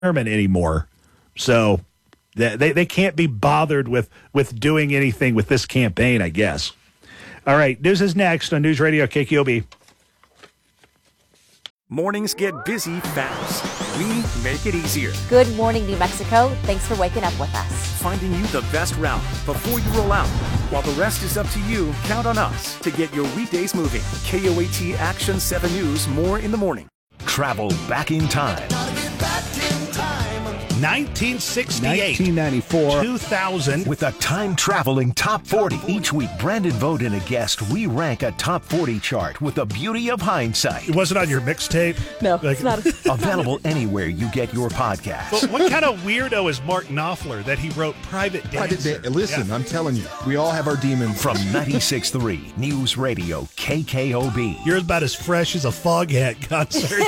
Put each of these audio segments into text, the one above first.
anymore. So they can't be bothered with doing anything with this campaign, I guess. All right, news is next on News Radio KKOB. Mornings get busy fast. We make it easier. Good morning, New Mexico. Thanks for waking up with us. Finding you the best route before you roll out. While the rest is up to you, count on us to get your weekdays moving. KOAT Action 7 News, more in the morning. Travel back in time. 1968, 1994, 2000. With a time-traveling Top 40. Each week, Brandon Vogt and a guest re-rank a Top 40 chart with the beauty of hindsight. It wasn't on your mixtape? No, it's not. Available anywhere you get your podcasts. Well, what kind of weirdo is Mark Knopfler that he wrote Private Dancer? Listen, yeah. I'm telling you, we all have our demons. From 96.3 News Radio KKOB. You're about as fresh as a Foghat concert.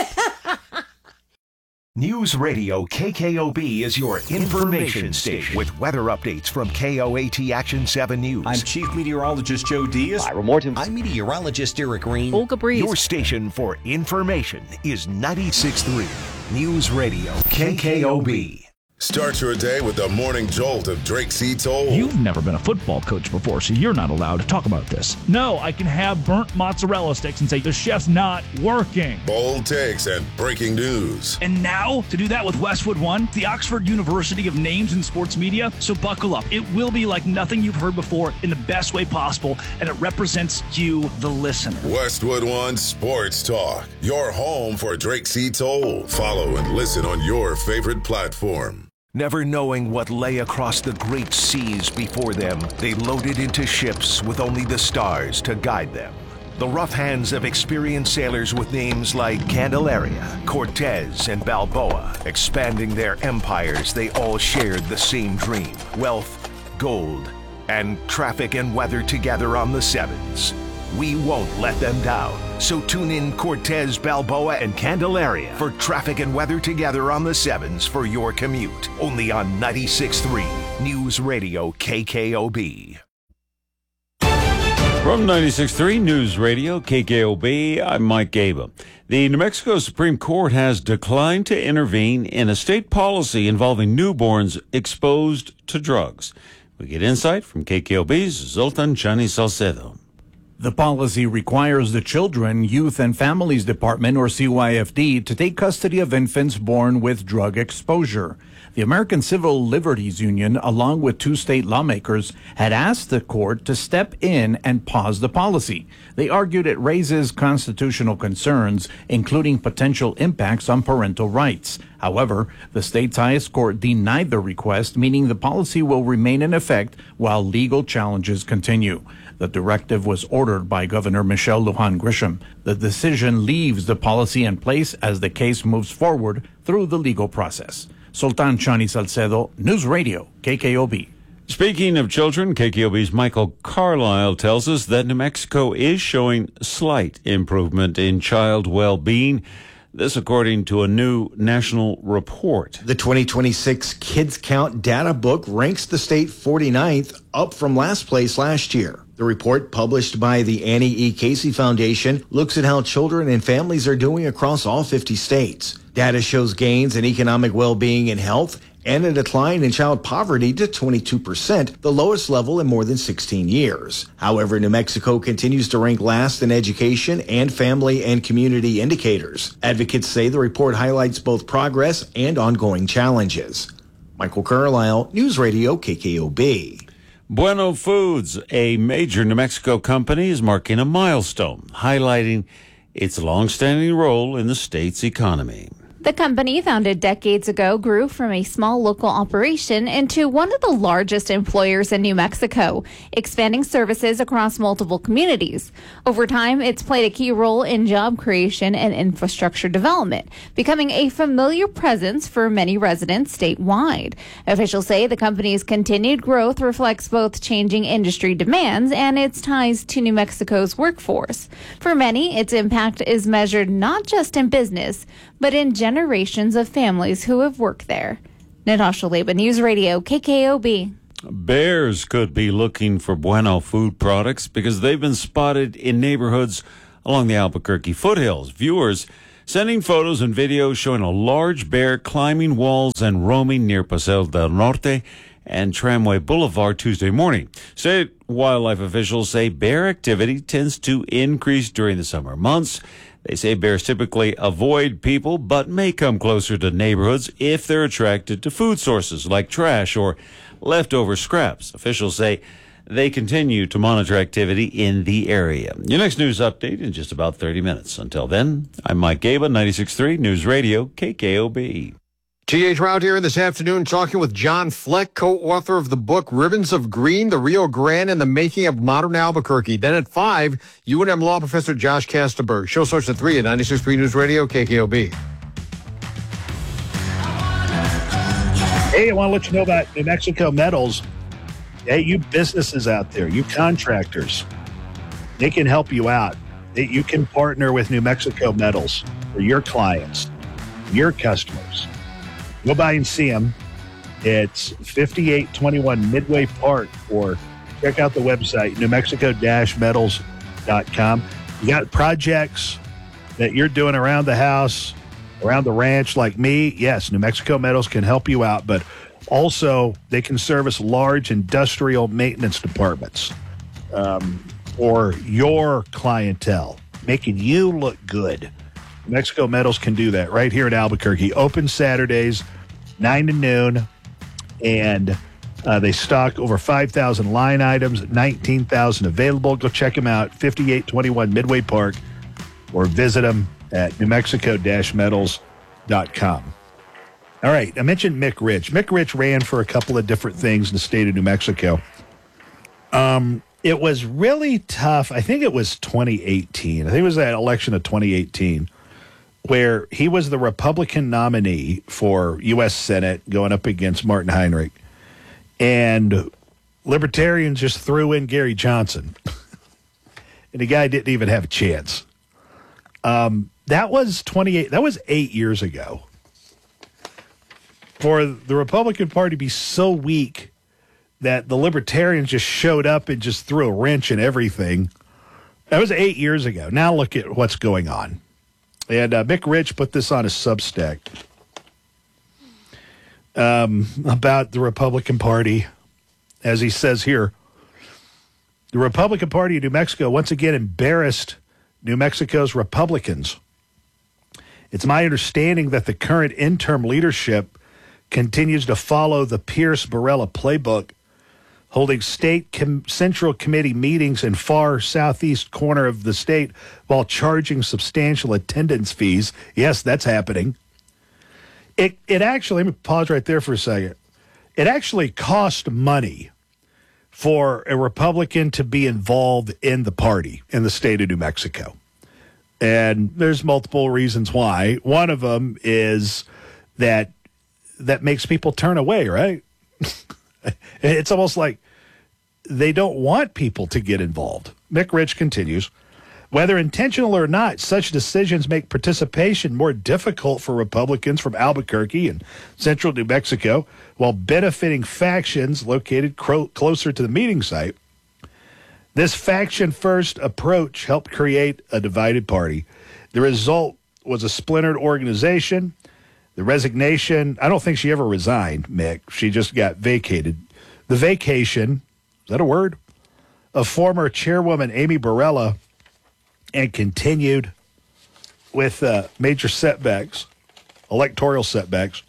News Radio KKOB is your information station with weather updates from KOAT Action 7 News. I'm Chief Meteorologist Joe Diaz. Ira Morton. I'm Meteorologist Eric Green. Olga Breeze. Your station for information is 96.3 News Radio KKOB. Start your day with the morning jolt of Drake C. Toll. You've never been a football coach before, so you're not allowed to talk about this. No, I can have burnt mozzarella sticks and say the chef's not working. Bold takes and breaking news. And now, to do that with Westwood One, the Oxford University of Names in Sports Media, so buckle up. It will be like nothing you've heard before in the best way possible, and it represents you, the listener. Westwood One Sports Talk, your home for Drake C. Toll. Follow and listen on your favorite platform. Never knowing what lay across the great seas before them, they loaded into ships with only the stars to guide them. The rough hands of experienced sailors with names like Candelaria, Cortez, and Balboa. Expanding their empires, they all shared the same dream: wealth, gold, and traffic and weather together on the sevens. We won't let them down. So tune in Cortez, Balboa, and Candelaria for traffic and weather together on the sevens for your commute. Only on 96.3 News Radio KKOB. From 96.3 News Radio KKOB, I'm Mike Gaba. The New Mexico Supreme Court has declined to intervene in a state policy involving newborns exposed to drugs. We get insight from KKOB's Zoltan Chani Salcedo. The policy requires the Children, Youth, and Families Department, or CYFD, to take custody of infants born with drug exposure. The American Civil Liberties Union, along with two state lawmakers, had asked the court to step in and pause the policy. They argued it raises constitutional concerns, including potential impacts on parental rights. However, the state's highest court denied the request, meaning the policy will remain in effect while legal challenges continue. The directive was ordered by Governor Michelle Lujan Grisham. The decision leaves the policy in place as the case moves forward through the legal process. Sultan Chani Salcedo, News Radio, KKOB. Speaking of children, KKOB's Michael Carlisle tells us that New Mexico is showing slight improvement in child well-being. This according to a new national report. The 2026 Kids Count Data Book ranks the state 49th, up from last place last year. The report, published by the Annie E. Casey Foundation, looks at how children and families are doing across all 50 states. Data shows gains in economic well-being and health and a decline in child poverty to 22%, the lowest level in more than 16 years. However, New Mexico continues to rank last in education and family and community indicators. Advocates say the report highlights both progress and ongoing challenges. Michael Carlisle, News Radio KKOB. Bueno Foods, a major New Mexico company, is marking a milestone, highlighting its long-standing role in the state's economy. The company, founded decades ago, grew from a small local operation into one of the largest employers in New Mexico, expanding services across multiple communities. Over time, it's played a key role in job creation and infrastructure development, becoming a familiar presence for many residents statewide. Officials say the company's continued growth reflects both changing industry demands and its ties to New Mexico's workforce. For many, its impact is measured not just in business, but in generations of families who have worked there. Natasha Leba, News Radio, KKOB. Bears could be looking for Bueno food products because they've been spotted in neighborhoods along the Albuquerque foothills. Viewers sending photos and videos showing a large bear climbing walls and roaming near Paseo del Norte and Tramway Boulevard Tuesday morning. State wildlife officials say bear activity tends to increase during the summer months. They say bears typically avoid people, but may come closer to neighborhoods if they're attracted to food sources like trash or leftover scraps. Officials say they continue to monitor activity in the area. Your next news update in just about 30 minutes. Until then, I'm Mike Gaba, 96.3 News Radio, KKOB. T.H. Round here this afternoon talking with John Fleck, co-author of the book Ribbons of Green, the Rio Grande and the Making of Modern Albuquerque. Then at 5, UNM Law Professor Josh Kastenberg. Show starts at 3 at 96.3 News Radio, KKOB. Hey, I want to let you know about New Mexico Metals. Hey, you businesses out there, you contractors, they can help you out. You can partner with New Mexico Metals for your clients, your customers. Go by and see them. It's 5821 Midway Park, or check out the website, newmexico-metals.com. You got projects that you're doing around the house, around the ranch like me. Yes, New Mexico Metals can help you out, but also they can service large industrial maintenance departments for your clientele, making you look good. New Mexico Metals can do that right here in Albuquerque. Open Saturdays, 9 to noon, and they stock over 5,000 line items, 19,000 available. Go check them out, 5821 Midway Park, or visit them at newmexico-metals.com. All right, I mentioned Mick Rich. Mick Rich ran for a couple of different things in the state of New Mexico. It was really tough. I think it was 2018. I think it was that election of 2018 where he was the Republican nominee for U.S. Senate going up against Martin Heinrich. And Libertarians just threw in Gary Johnson. And the guy didn't even have a chance. That was 8 years ago. For the Republican Party to be so weak that the Libertarians just showed up and just threw a wrench in everything. That was 8 years ago. Now look at what's going on. And Mick Rich put this on his Substack about the Republican Party. As he says here, the Republican Party of New Mexico once again embarrassed New Mexico's Republicans. It's my understanding that the current interim leadership continues to follow the Pierce Barella playbook, holding state central committee meetings in far southeast corner of the state while charging substantial attendance fees. Yes, that's happening. It actually, let me pause right there for a second. It actually cost money for a Republican to be involved in the party in the state of New Mexico. And there's multiple reasons why. One of them is that makes people turn away, right? It's almost like they don't want people to get involved. Mick Rich continues, whether intentional or not, such decisions make participation more difficult for Republicans from Albuquerque and central New Mexico while benefiting factions located closer to the meeting site. This faction-first approach helped create a divided party. The result was a splintered organization. The resignation, I don't think she ever resigned, Mick. She just got vacated. The vacation, is that a word? Of former chairwoman Amy Barella, and continued with major setbacks, electoral setbacks.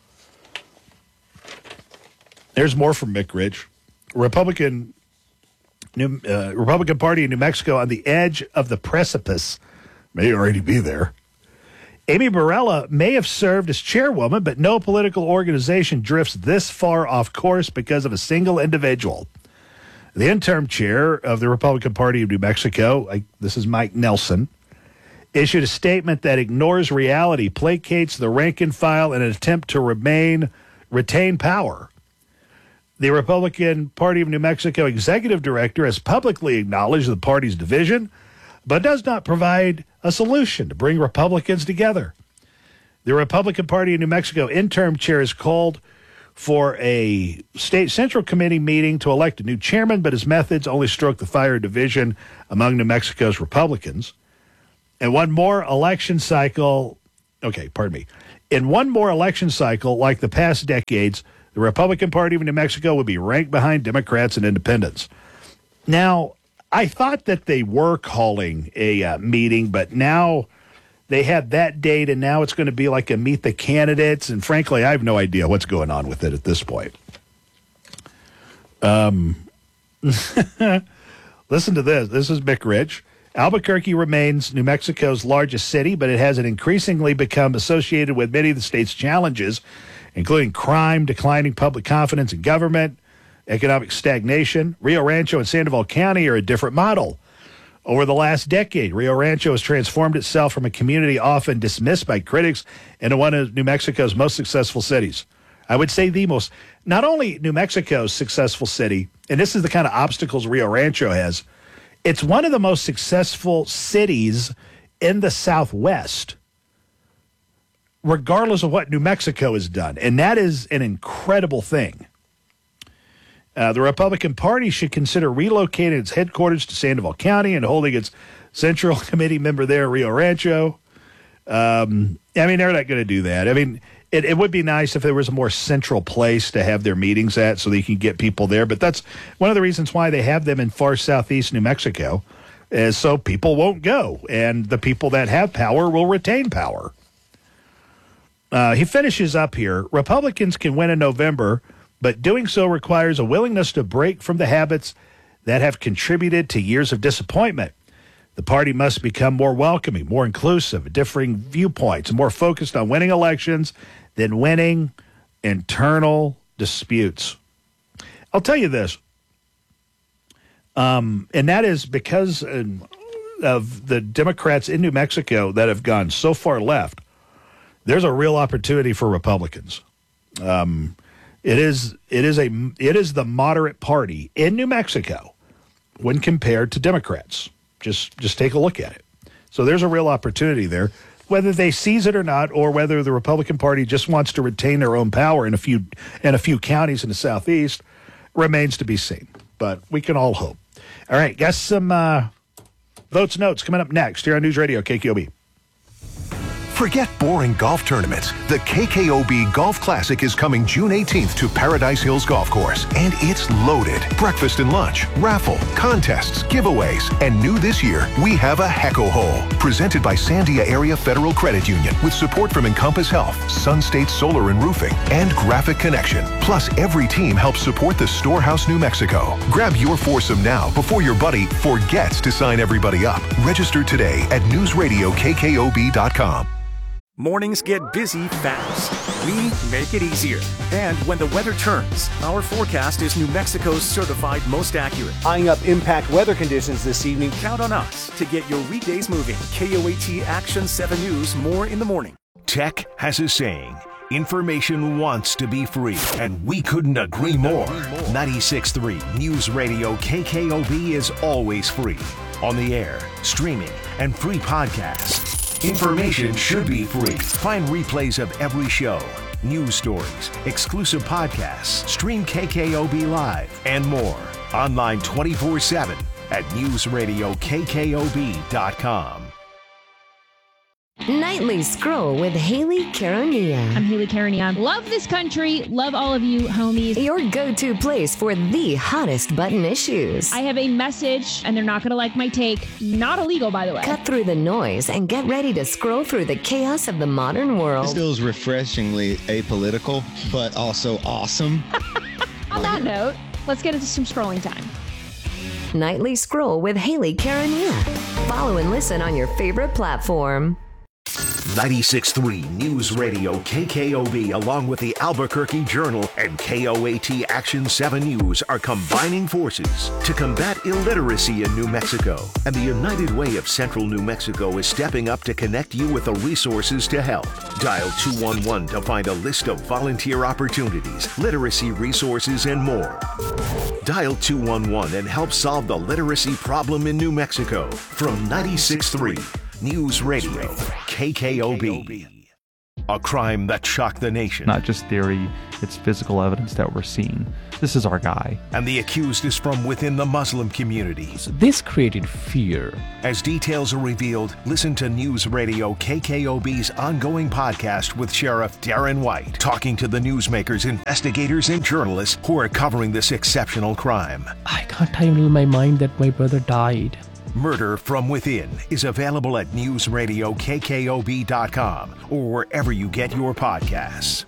There's more from Mick Rich. Republican Party in New Mexico on the edge of the precipice. May already be there. Amy Barella may have served as chairwoman, but no political organization drifts this far off course because of a single individual. The interim chair of the Republican Party of New Mexico, this is Mike Nelson, issued a statement that ignores reality, placates the rank and file in an attempt to retain power. The Republican Party of New Mexico executive director has publicly acknowledged the party's division, but does not provide a solution to bring Republicans together. The Republican Party of New Mexico interim chair has called for a state central committee meeting to elect a new chairman, but his methods only stroke the fire division among New Mexico's Republicans. And one more election cycle, Okay, pardon me. In one more election cycle, like the past decades, the Republican Party of New Mexico would be ranked behind Democrats and independents. Now, I thought that they were calling a meeting, but now they had that date, and now it's going to be like a meet the candidates. And frankly, I have no idea what's going on with it at this point. Listen to this. This is Mick Rich. Albuquerque remains New Mexico's largest city, but it has increasingly become associated with many of the state's challenges, including crime, declining public confidence in government, economic stagnation. Rio Rancho and Sandoval County are a different model. Over the last decade, Rio Rancho has transformed itself from a community often dismissed by critics into one of New Mexico's most successful cities. I would say the most, not only New Mexico's successful city, and this is the kind of obstacles Rio Rancho has, it's one of the most successful cities in the Southwest, regardless of what New Mexico has done. And that is an incredible thing. The Republican Party should consider relocating its headquarters to Sandoval County and holding its Central Committee member there, Rio Rancho. I mean, they're not going to do that. I mean, it would be nice if there was a more central place to have their meetings at so they can get people there. But that's one of the reasons why they have them in far southeast New Mexico, is so people won't go. And the people that have power will retain power. He finishes up here. Republicans can win in November, but doing so requires a willingness to break from the habits that have contributed to years of disappointment. The party must become more welcoming, more inclusive, differing viewpoints, more focused on winning elections than winning internal disputes. I'll tell you this, and that is because of the Democrats in New Mexico that have gone so far left, there's a real opportunity for Republicans. It is the moderate party in New Mexico when compared to Democrats. Just take a look at it. So there's a real opportunity there, whether they seize it or not, or whether the Republican Party just wants to retain their own power in a few counties in the Southeast remains to be seen. But we can all hope. All right, got some votes notes coming up next here on News Radio KKOB. Forget boring golf tournaments. The KKOB Golf Classic is coming June 18th to Paradise Hills Golf Course, and it's loaded. Breakfast and lunch, raffle, contests, giveaways, and new this year, we have a Hecko Hole, presented by Sandia Area Federal Credit Union, with support from Encompass Health, Sun State Solar and Roofing, and Graphic Connection. Plus, every team helps support the Storehouse, New Mexico. Grab your foursome now before your buddy forgets to sign everybody up. Register today at newsradiokkob.com. Mornings get busy fast. We make it easier. And when the weather turns, our forecast is New Mexico's certified most accurate. Eyeing up impact weather conditions this evening. Count on us to get your weekdays moving. KOAT Action 7 News, more in the morning. Tech has a saying. Information wants to be free, and we couldn't agree more. 96.3 News Radio KKOB is always free. On the air, streaming, and free podcasts. Information should be free. Find replays of every show, news stories, exclusive podcasts, stream KKOB Live, and more. Online 24/7 at newsradiokkob.com. Nightly Scroll with Haley Carania. I'm Haley Carania. Love this country. Love all of you, homies. Your go-to place for the hottest button issues. I have a message, and they're not going to like my take. Not illegal, by the way. Cut through the noise and get ready to scroll through the chaos of the modern world. This feels refreshingly apolitical, but also awesome. On that note, let's get into some scrolling time. Nightly Scroll with Haley Carania. Follow and listen on your favorite platform. 96.3 News Radio KKOB, along with the Albuquerque Journal and KOAT Action 7 News, are combining forces to combat illiteracy in New Mexico. And the United Way of Central New Mexico is stepping up to connect you with the resources to help. Dial 211 to find a list of volunteer opportunities, literacy resources, and more. Dial 211 and help solve the literacy problem in New Mexico. From 96.3 News Radio KKOB. A crime that shocked the nation. Not just theory, it's physical evidence that we're seeing. This is our guy. And the accused is from within the Muslim community. This created fear. As details are revealed, listen to News Radio KKOB's ongoing podcast with Sheriff Darren White, talking to the newsmakers, investigators, and journalists who are covering this exceptional crime. I can't handle my mind that my brother died. Murder from Within is available at newsradiokkob.com or wherever you get your podcasts.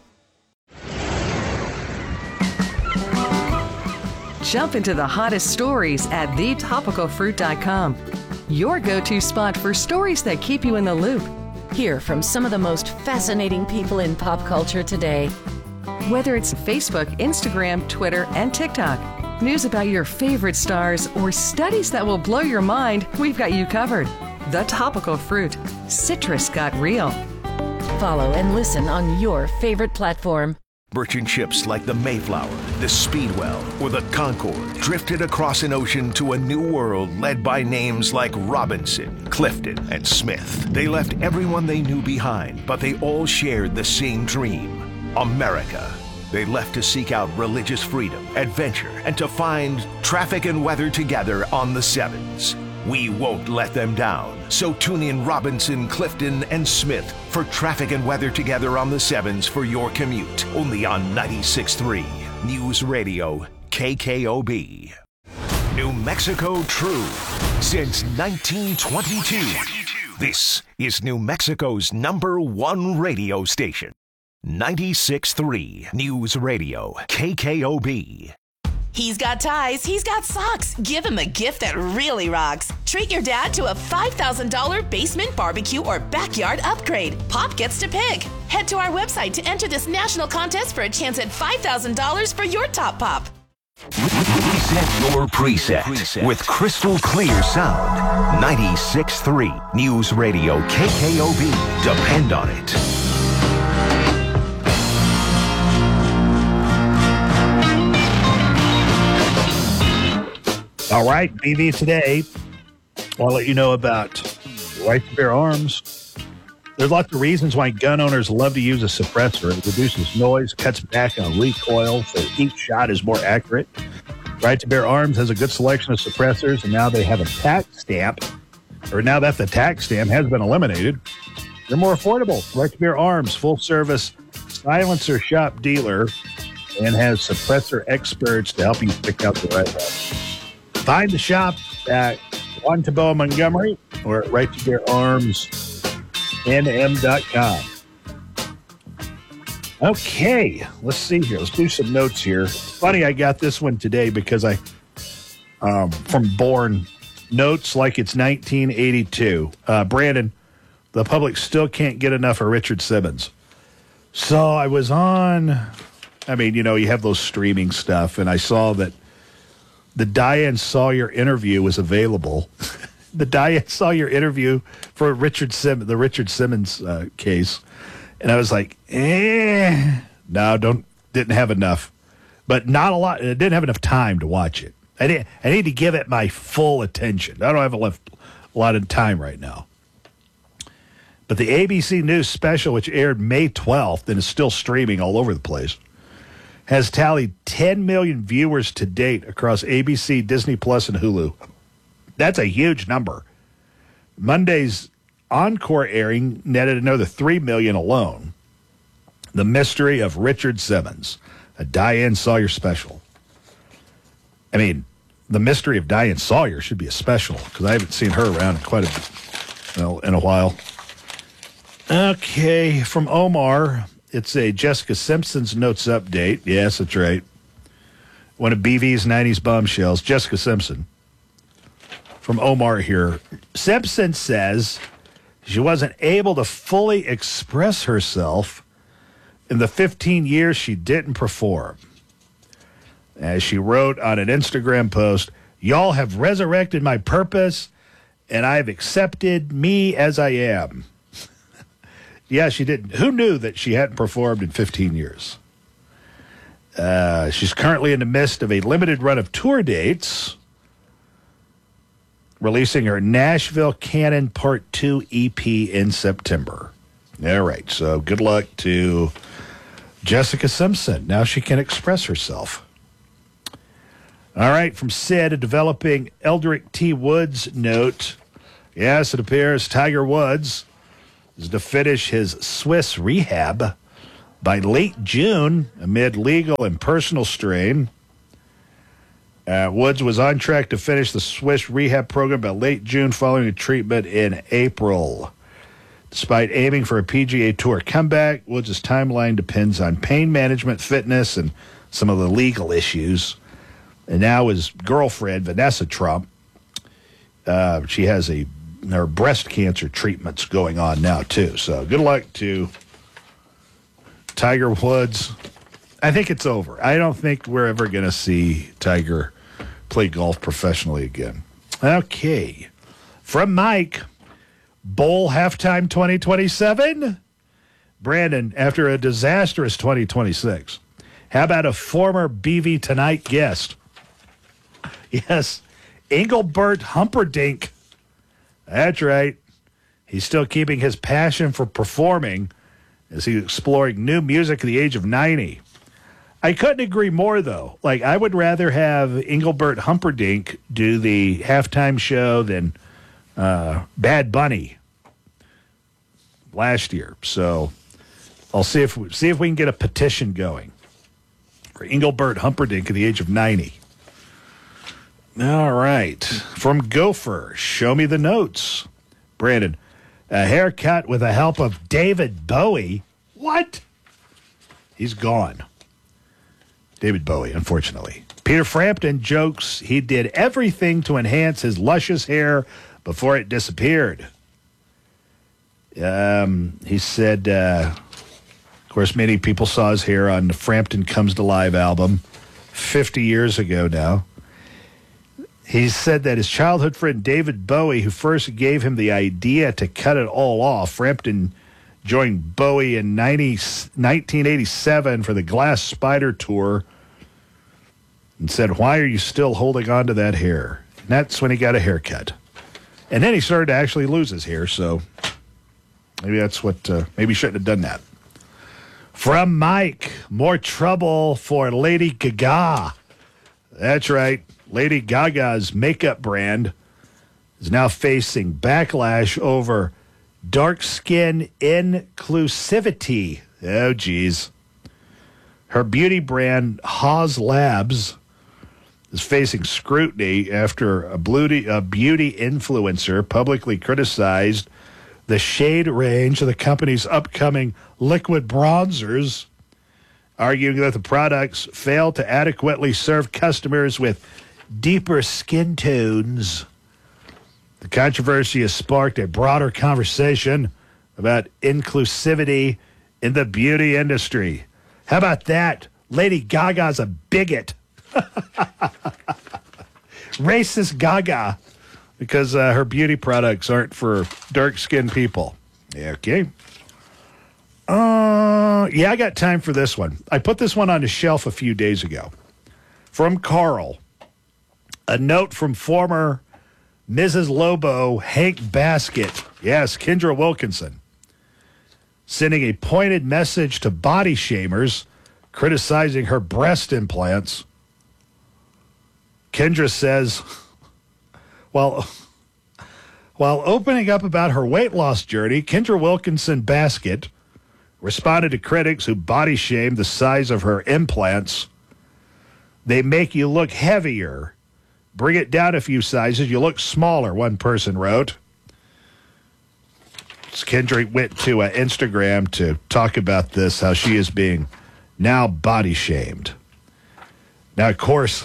Jump into the hottest stories at thetopicalfruit.com. Your go-to spot for stories that keep you in the loop. Hear from some of the most fascinating people in pop culture today. Whether it's Facebook, Instagram, Twitter, and TikTok. News about your favorite stars or studies that will blow your mind, we've got you covered. The Topical Fruit. Citrus got real. Follow and listen on your favorite platform. Merchant ships like the Mayflower, the Speedwell, or the Concorde drifted across an ocean to a new world led by names like Robinson, Clifton, and Smith. They left everyone they knew behind, but they all shared the same dream: America. They left to seek out religious freedom, adventure, and to find traffic and weather together on the Sevens. We won't let them down. So tune in Robinson, Clifton, and Smith for traffic and weather together on the Sevens for your commute. Only on 96.3 News Radio KKOB. New Mexico True. Since 1922. This is New Mexico's #1 radio station. 96.3 News Radio KKOB. He's got ties, he's got socks. Give him a gift that really rocks. Treat your dad to a $5,000 basement barbecue or backyard upgrade. Pop gets to pick. Head to our website to enter this national contest for a chance at $5,000 for your top pop. Reset your preset with crystal clear sound. 96.3 News Radio KKOB. Depend on it. All right, BV today. I'll let you know about Right to Bear Arms. There's lots of reasons why gun owners love to use a suppressor. It reduces noise, cuts back on recoil, so each shot is more accurate. Right to Bear Arms has a good selection of suppressors, and now they have a tax stamp. Or now that the tax stamp has been eliminated, they're more affordable. Right to Bear Arms, full-service silencer shop dealer, and has suppressor experts to help you pick out the right one. Find the shop at Juan Taboa Montgomery or at righttobeararmsnm.com. Okay, let's see here. Let's do some notes here. It's funny, I got this one today because I, from Born, notes like it's 1982. Brandon, the public still can't get enough of Richard Simmons. So I was on, you have those streaming stuff, and I saw that the Diane Sawyer interview was available. The Diane Sawyer interview for the Richard Simmons case. And I was like, no, didn't have enough. But not a lot. I didn't have enough time to watch it. I need to give it my full attention. I don't have a lot of time right now. But the ABC News special, which aired May 12th and is still streaming all over the place, has tallied 10 million viewers to date across ABC, Disney Plus, and Hulu. That's a huge number. Monday's encore airing netted another 3 million alone. The Mystery of Richard Simmons, a Diane Sawyer special. The Mystery of Diane Sawyer should be a special because I haven't seen her around in a while. Okay, from Omar. It's a Jessica Simpson's notes update. Yes, that's right. One of BV's 90s bombshells, Jessica Simpson. From Omar here. Simpson says she wasn't able to fully express herself in the 15 years she didn't perform. As she wrote on an Instagram post, "Y'all have resurrected my purpose, and I've accepted me as I am." Yeah, she didn't. Who knew that she hadn't performed in 15 years? She's currently in the midst of a limited run of tour dates, releasing her Nashville Canon Part 2 EP in September. All right. So good luck to Jessica Simpson. Now she can express herself. All right. From Sid, a developing Eldrick T. Woods note. Yes, it appears Tiger Woods is to finish his Swiss rehab by late June amid legal and personal strain. Woods was on track to finish the Swiss rehab program by late June following a treatment in April. Despite aiming for a PGA Tour comeback, Woods' timeline depends on pain management, fitness, and some of the legal issues. And now his girlfriend, Vanessa Trump, she has her breast cancer treatments going on now, too. So good luck to Tiger Woods. I think it's over. I don't think we're ever going to see Tiger play golf professionally again. Okay. From Mike, Bowl halftime 2027? Brandon, after a disastrous 2026, how about a former BV Tonight guest? Yes, Engelbert Humperdinck. That's right. He's still keeping his passion for performing as he's exploring new music at the age of 90. I couldn't agree more, though. Like, I would rather have Engelbert Humperdinck do the halftime show than Bad Bunny last year. So I'll see if we can get a petition going for Engelbert Humperdinck at the age of 90. All right. From Gopher, show me the notes. Brandon, a haircut with the help of David Bowie. What? He's gone. David Bowie, unfortunately. Peter Frampton jokes he did everything to enhance his luscious hair before it disappeared. He said, of course, many people saw his hair on the Frampton Comes to Live album 50 years ago now. He said that his childhood friend David Bowie, who first gave him the idea to cut it all off, Frampton joined Bowie in 1987 for the Glass Spider Tour and said, "Why are you still holding on to that hair?" And that's when he got a haircut. And then he started to actually lose his hair, so maybe that's what, maybe he shouldn't have done that. From Mike, more trouble for Lady Gaga. That's right. Lady Gaga's makeup brand is now facing backlash over dark skin inclusivity. Oh, geez. Her beauty brand, Haas Labs, is facing scrutiny after a beauty influencer publicly criticized the shade range of the company's upcoming liquid bronzers, arguing that the products fail to adequately serve customers with deeper skin tones. The controversy has sparked a broader conversation about inclusivity in the beauty industry. How about that? Lady Gaga's a bigot. Racist Gaga, because her beauty products aren't for dark-skinned people. Okay. Yeah, I got time for this one. I put this one on the shelf a few days ago. From Carl, a note from former Mrs. Lobo, Hank Baskett. Yes, Kendra Wilkinson. Sending a pointed message to body shamers criticizing her breast implants. Kendra says, while opening up about her weight loss journey, Kendra Wilkinson Baskett responded to critics who body shamed the size of her implants. They make you look heavier. Bring it down a few sizes, you look smaller, one person wrote. Kendra went to Instagram to talk about this, how she is being now body shamed. Now, of course,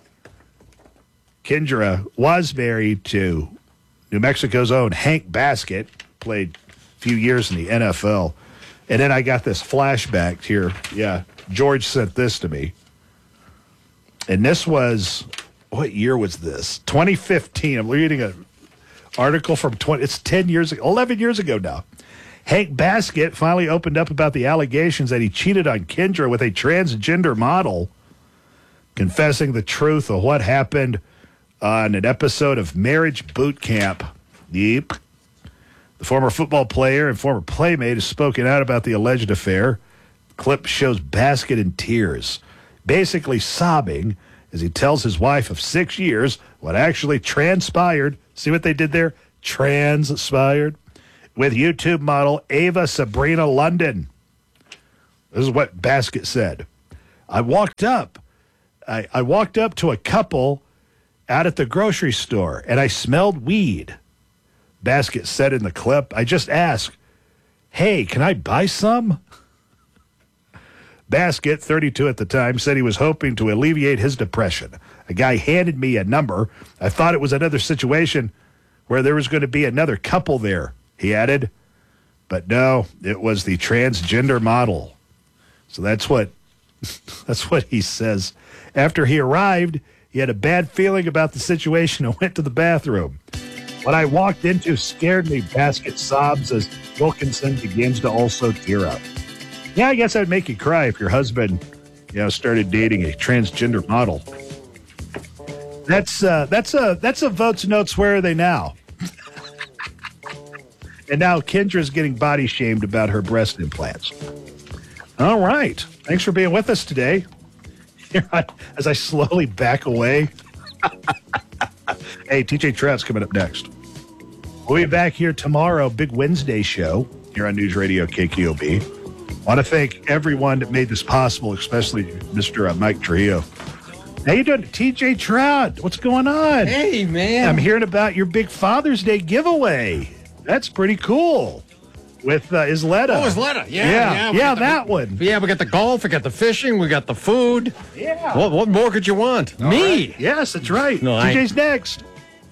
Kendra was married to New Mexico's own Hank Baskett, played a few years in the NFL. And then I got this flashback here. Yeah, George sent this to me. And this was, what year was this? 2015. I'm reading an article from it's 10 years ago, 11 years ago now. Hank Baskett finally opened up about the allegations that he cheated on Kendra with a transgender model, confessing the truth of what happened on an episode of Marriage Boot Camp. Yep. The former football player and former playmate has spoken out about the alleged affair. The clip shows Baskett in tears, basically sobbing as he tells his wife of 6 years what actually transpired. See what they did there? Transpired. With YouTube model Ava Sabrina London. This is what Baskett said. I walked up to a couple out at the grocery store, and I smelled weed. Baskett said in the clip, I just asked, hey, can I buy some? Baskett, 32 at the time, said he was hoping to alleviate his depression. A guy handed me a number. I thought it was another situation where there was going to be another couple there, he added. But no, it was the transgender model. So that's what he says. After he arrived, he had a bad feeling about the situation and went to the bathroom. What I walked into scared me, Baskett sobs as Wilkinson begins to also tear up. Yeah, I guess I'd make you cry if your husband, started dating a transgender model. That's a votes notes. Where are they now? And now Kendra's getting body shamed about her breast implants. All right. Thanks for being with us today. As I slowly back away. Hey, TJ Trout's coming up next. We'll be back here tomorrow, big Wednesday show here on News Radio KKOB. I want to thank everyone that made this possible, especially Mr. Mike Trujillo. How you doing? TJ Trout, what's going on? Hey, man. I'm hearing about your big Father's Day giveaway. That's pretty cool. With Isleta. Oh, Isleta. Yeah, that one. Yeah, we got the golf, we got the fishing, we got the food. Yeah. What more could you want? All Me. Right. Yes, that's right. No, TJ's next.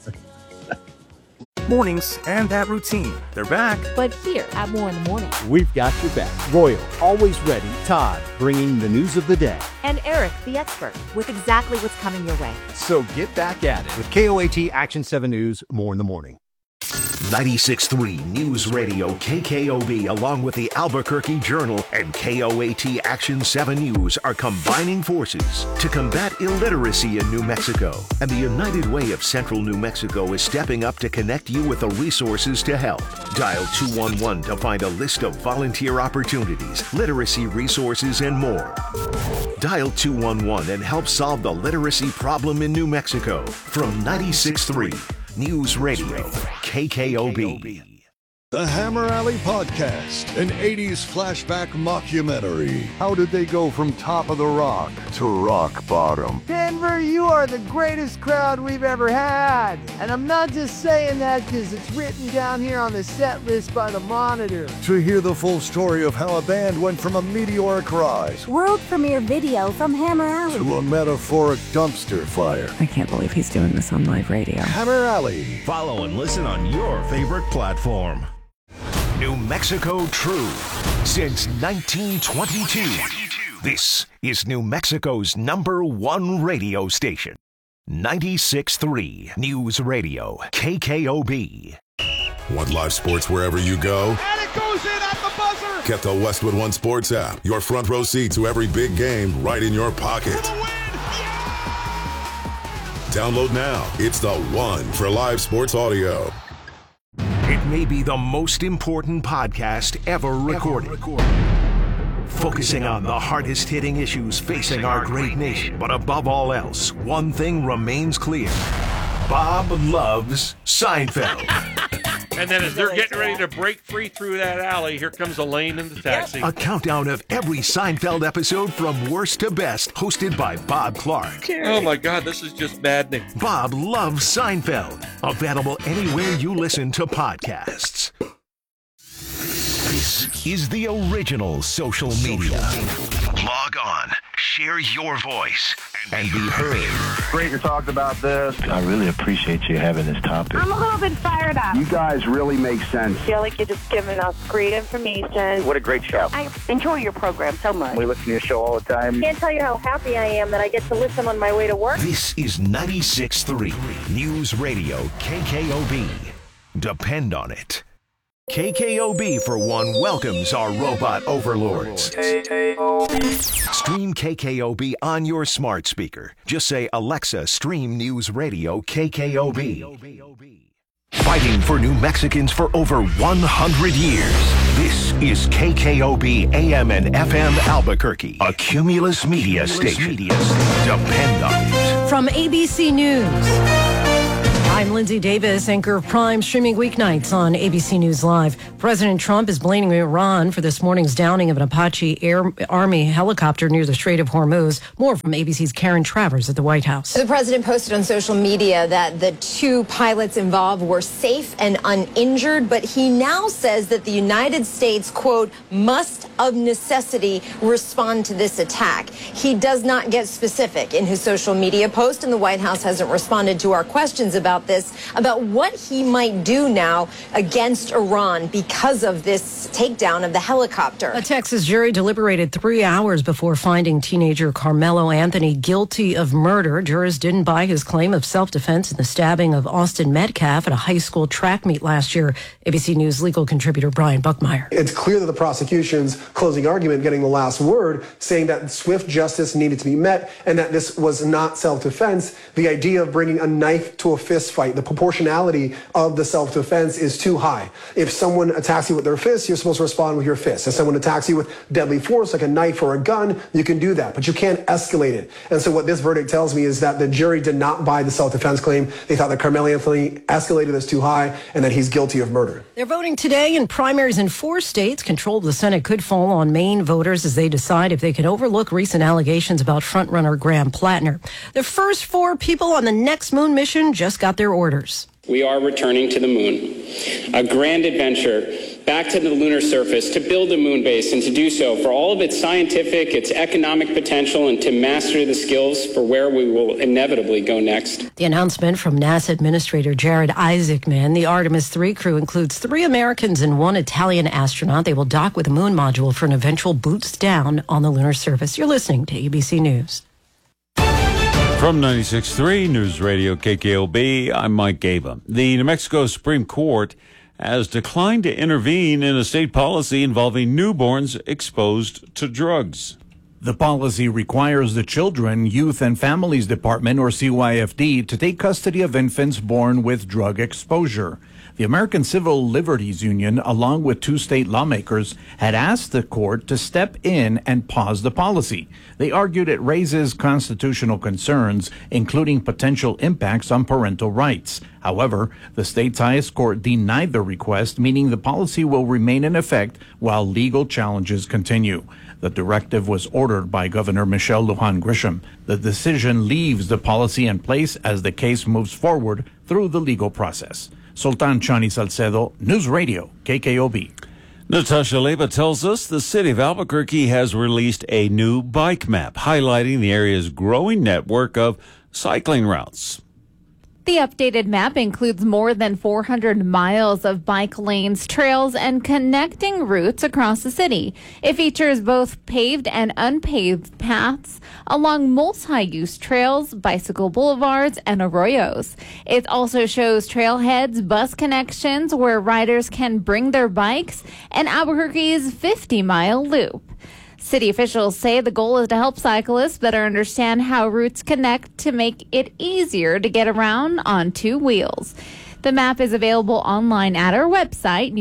Mornings and that routine. They're back. But here at More in the Morning. We've got your back. Royal, always ready. Todd, bringing the news of the day. And Eric, the expert, with exactly what's coming your way. So get back at it with KOAT Action 7 News, More in the Morning. 96.3 News Radio KKOB, along with the Albuquerque Journal and KOAT Action 7 News, are combining forces to combat illiteracy in New Mexico. And the United Way of Central New Mexico is stepping up to connect you with the resources to help. Dial 211 to find a list of volunteer opportunities, literacy resources, and more. Dial 211 and help solve the literacy problem in New Mexico. From 96.3 News Radio, KKOB. The Hammer Alley Podcast, an 80s flashback mockumentary. How did they go from top of the rock to rock bottom? Denver, you are the greatest crowd we've ever had. And I'm not just saying that because it's written down here on the set list by the Monitor. To hear the full story of how a band went from a meteoric rise, world premiere video from Hammer Alley, to a metaphoric dumpster fire. I can't believe he's doing this on live radio. Hammer Alley. Follow and listen on your favorite platform. New Mexico True since 1922. This is New Mexico's #1 radio station. 96.3 News Radio, KKOB. Want live sports wherever you go? And it goes in at the buzzer! Get the Westwood One Sports app. Your front row seat to every big game right in your pocket. Download now. It's the one for live sports audio. It may be the most important podcast ever recorded. Focusing on the hardest-hitting issues facing our great nation. But above all else, one thing remains clear. Bob loves Seinfeld. And then as they're getting ready to break free through that alley, here comes Elaine in the taxi. A countdown of every Seinfeld episode from worst to best, hosted by Bob Clark. Oh my God, this is just maddening. Bob loves Seinfeld. Available anywhere you listen to podcasts. This is the original social media. Log on, share your voice, and be heard. Great to talk about this. I really appreciate you having this topic. I'm a little bit fired up. You guys really make sense. I feel like you're just giving us great information. What a great show. I enjoy your program so much. We listen to your show all the time. Can't tell you how happy I am that I get to listen on my way to work. This is 96.3 News Radio KKOB. Depend on it. KKOB, for one, welcomes our robot overlords. Stream KKOB on your smart speaker. Just say, Alexa, stream News Radio KKOB. Fighting for New Mexicans for over 100 years. This is KKOB AM and FM Albuquerque, a Cumulus Media station. Depend on it. From ABC News, I'm Lindsay Davis, anchor of Prime, streaming weeknights on ABC News Live. President Trump is blaming Iran for this morning's downing of an Apache Army helicopter near the Strait of Hormuz. More from ABC's Karen Travers at the White House. The president posted on social media that the two pilots involved were safe and uninjured, but he now says that the United States, quote, must of necessity respond to this attack. He does not get specific in his social media post, and the White House hasn't responded to our questions about what he might do now against Iran because of this takedown of the helicopter. A Texas jury deliberated 3 hours before finding teenager Carmelo Anthony guilty of murder. Jurors didn't buy his claim of self-defense in the stabbing of Austin Metcalf at a high school track meet last year. ABC News legal contributor Brian Buckmeyer. It's clear that the prosecution's closing argument getting the last word, saying that swift justice needed to be met and that this was not self-defense. The idea of bringing a knife to a fist fight, the proportionality of the self-defense is too high. If someone attacks you with their fist, you're supposed to respond with your fist. If someone attacks you with deadly force, like a knife or a gun, you can do that, but you can't escalate it. And so what this verdict tells me is that the jury did not buy the self-defense claim. They thought that Carmelo Anthony escalated this too high and that he's guilty of murder. They're voting today in primaries in 4 states. Control of the Senate could fall on Maine voters as they decide if they can overlook recent allegations about frontrunner Graham Plattner. The first 4 people on the next moon mission just got their orders. We are returning to the moon, a grand adventure back to the lunar surface to build a moon base and to do so for all of its scientific, its economic potential, and to master the skills for where we will inevitably go next. The announcement from NASA Administrator Jared Isaacman. The Artemis 3 crew includes 3 Americans and 1 Italian astronaut. They will dock with a moon module for an eventual boost down on the lunar surface. You're listening to ABC News. From 96.3 News Radio KKOB, I'm Mike Gaba. The New Mexico Supreme Court has declined to intervene in a state policy involving newborns exposed to drugs. The policy requires the Children, Youth and Families Department, or CYFD, to take custody of infants born with drug exposure. The American Civil Liberties Union, along with 2 state lawmakers, had asked the court to step in and pause the policy. They argued it raises constitutional concerns, including potential impacts on parental rights. However, the state's highest court denied the request, meaning the policy will remain in effect while legal challenges continue. The directive was ordered by Governor Michelle Lujan Grisham. The decision leaves the policy in place as the case moves forward through the legal process. Sultan Chani Salcedo, News Radio, KKOB. Natasha Leba tells us the city of Albuquerque has released a new bike map highlighting the area's growing network of cycling routes. The updated map includes more than 400 miles of bike lanes, trails, and connecting routes across the city. It features both paved and unpaved paths along multi-use trails, bicycle boulevards, and arroyos. It also shows trailheads, bus connections where riders can bring their bikes, and Albuquerque's 50-mile loop. City officials say the goal is to help cyclists better understand how routes connect to make it easier to get around on 2 wheels. The map is available online at our website,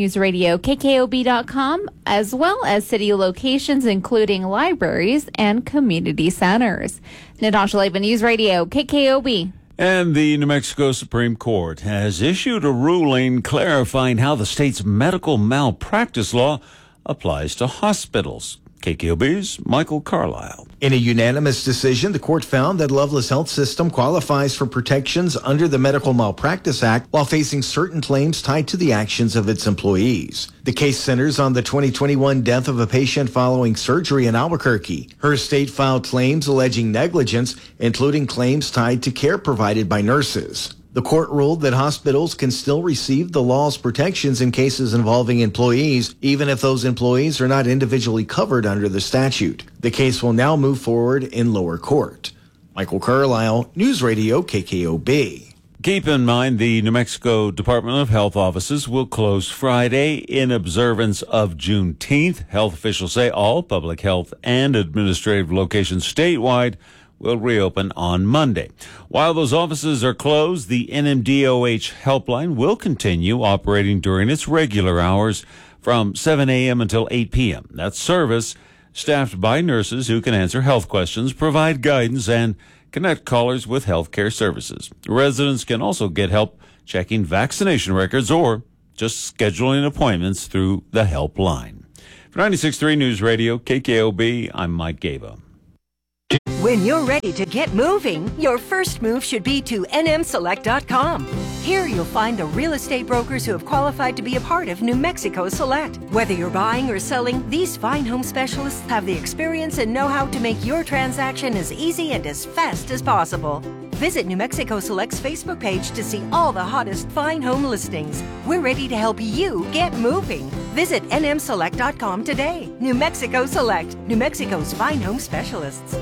newsradiokkob.com, as well as city locations including libraries and community centers. Natasha Leba, News Radio, KKOB. And the New Mexico Supreme Court has issued a ruling clarifying how the state's medical malpractice law applies to hospitals. KKOB's Michael Carlisle. In a unanimous decision, the court found that Loveless Health System qualifies for protections under the Medical Malpractice Act while facing certain claims tied to the actions of its employees. The case centers on the 2021 death of a patient following surgery in Albuquerque. Her estate filed claims alleging negligence, including claims tied to care provided by nurses. The court ruled that hospitals can still receive the law's protections in cases involving employees, even if those employees are not individually covered under the statute. The case will now move forward in lower court. Michael Carlisle, News Radio KKOB. Keep in mind the New Mexico Department of Health offices will close Friday in observance of Juneteenth. Health officials say all public health and administrative locations statewide will reopen on Monday. While those offices are closed, the NMDOH helpline will continue operating during its regular hours from 7 a.m. until 8 p.m. That service, staffed by nurses who can answer health questions, provide guidance, and connect callers with healthcare services. Residents can also get help checking vaccination records or just scheduling appointments through the helpline. For 96.3 News Radio, KKOB, I'm Mike Gaba. When you're ready to get moving, your first move should be to nmselect.com. Here you'll find the real estate brokers who have qualified to be a part of New Mexico Select. Whether you're buying or selling, these fine home specialists have the experience and know-how to make your transaction as easy and as fast as possible. Visit New Mexico Select's Facebook page to see all the hottest fine home listings. We're ready to help you get moving. Visit nmselect.com today. New Mexico Select, New Mexico's fine home specialists.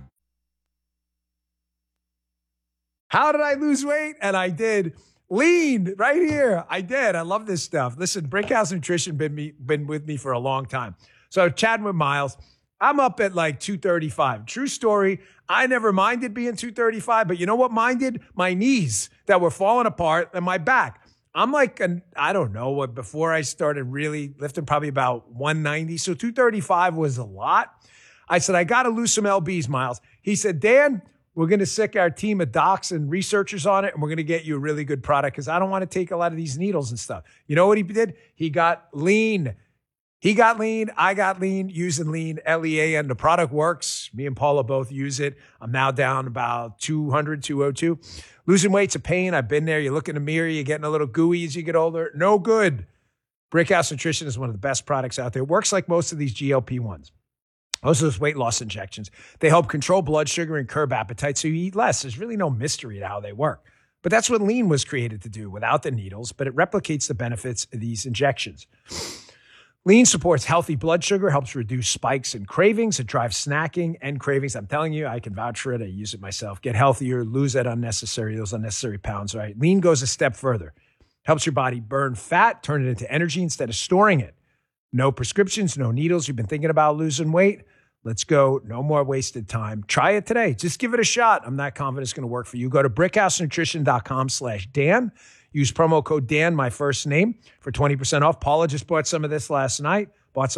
How did I lose weight? And I did. Lean right here. I did. I love this stuff. Listen, Brickhouse Nutrition been with me for a long time. So chatting with Miles, I'm up at like 235. True story. I never minded being 235, but you know what minded? My knees that were falling apart and my back. I'm like, I don't know what, before I started really lifting, probably about 190. So 235 was a lot. I said, I got to lose some LBs, Miles. He said, Dan, we're going to sick our team of docs and researchers on it, and we're going to get you a really good product because I don't want to take a lot of these needles and stuff. You know what he did? He got lean. He got lean. I got lean using lean, LEAN. The product works. Me and Paula both use it. I'm now down about 200, 202. Losing weight's a pain. I've been there. You look in the mirror, you're getting a little gooey as you get older. No good. Brickhouse Nutrition is one of the best products out there. It works like most of these GLP-1s. Most of those weight loss injections. They help control blood sugar and curb appetite so you eat less. There's really no mystery to how they work. But that's what lean was created to do without the needles, but it replicates the benefits of these injections. Lean supports healthy blood sugar, helps reduce spikes and cravings. It drives snacking and cravings. I'm telling you, I can vouch for it. I use it myself. Get healthier, lose those unnecessary pounds, right? Lean goes a step further. Helps your body burn fat, turn it into energy instead of storing it. No prescriptions, no needles. You've been thinking about losing weight? Let's go. No more wasted time. Try it today. Just give it a shot. I'm not confident it's going to work for you. Go to brickhousenutrition.com/Dan. Use promo code Dan, my first name, for 20% off. Paula just bought some of this last night.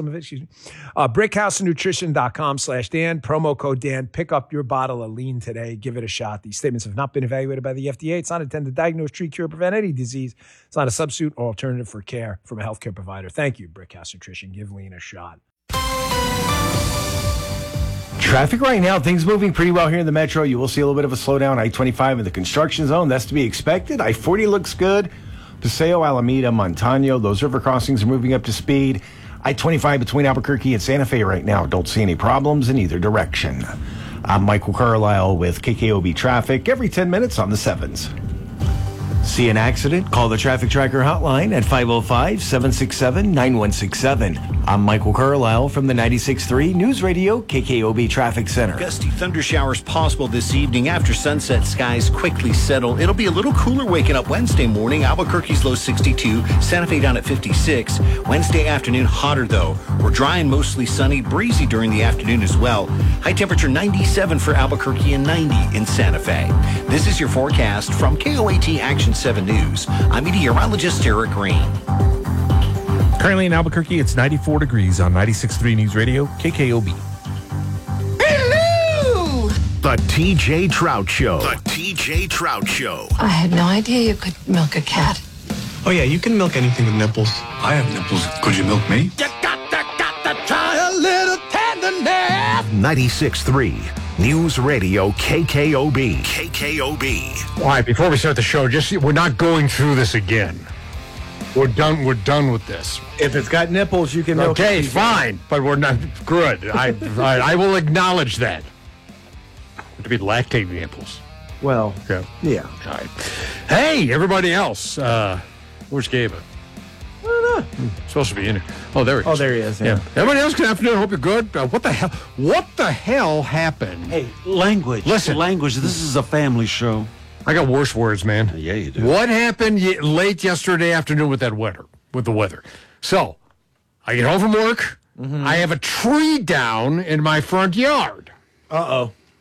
Brickhousenutrition.com/Dan. Promo code Dan. Pick up your bottle of lean today. Give it a shot. These statements have not been evaluated by the FDA. It's not intended to diagnose, treat, cure, prevent any disease. It's not a substitute or alternative for care from a healthcare provider. Thank you, Brickhouse Nutrition. Give lean a shot. Traffic right now, things moving pretty well here in the metro. You will see a little bit of a slowdown. I-25 in the construction zone. That's to be expected. I-40 looks good. Paseo, Alameda, Montano. Those river crossings are moving up to speed. I-25 between Albuquerque and Santa Fe right now. Don't see any problems in either direction. I'm Michael Carlisle with KKOB Traffic every 10 minutes on the 7s. See an accident? Call the Traffic Tracker hotline at 505-767-9167. I'm Michael Carlisle from the 96.3 News Radio KKOB Traffic Center. Gusty thunder showers possible this evening after sunset. Skies quickly settle. It'll be a little cooler waking up Wednesday morning. Albuquerque's low 62, Santa Fe down at 56. Wednesday afternoon hotter though. We're dry and mostly sunny, breezy during the afternoon as well. High temperature 97 for Albuquerque and 90 in Santa Fe. This is your forecast from KOAT Action 7 News. I'm meteorologist Eric Green. Currently in Albuquerque, it's 94 degrees on 96.3 News Radio, KKOB. Hello! The TJ Trout Show. The TJ Trout Show. I had no idea you could milk a cat. Oh, yeah, you can milk anything with nipples. I have nipples. Could you milk me? You got to try a little tenderness. 96.3 News Radio KKOB. KKOB. All right, before we start the show, we're not going through this again. We're done with this. If it's got nipples, you can milk it. Okay, fine, but we're not good. I will acknowledge that. To be lactate nipples. Well, yeah. All right. Hey, everybody else. Where's Gabe? I don't know. Supposed to be in here. Oh, there he is. Oh, there he is. Yeah. Everybody else, good afternoon. Hope you're good. What the hell happened? Hey, language. Listen. Language. This is a family show. I got worse words, man. Yeah, you do. What happened late yesterday afternoon with the weather? So, I get home from work. Mm-hmm. I have a tree down in my front yard. Uh-oh.